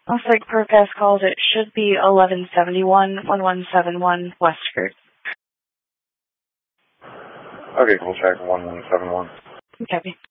Looks like per past calls, it should be 1171-1171 Westford. Okay, we'll check 1171. Copy.